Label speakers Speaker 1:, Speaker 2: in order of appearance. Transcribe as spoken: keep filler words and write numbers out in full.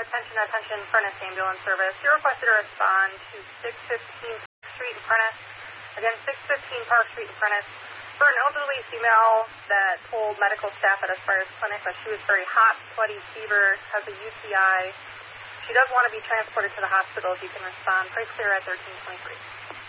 Speaker 1: attention, attention, Furnace Ambulance Service. You're requested to respond to six fifteen Park Street in Furnace. Again, six fifteen Park Street in Furnace. For an elderly female that told medical staff at Aspire's clinic that she was very hot, sweaty, fever, has a U T I. She does want to be transported to the hospital. If you can respond, price clear at thirteen twenty-three.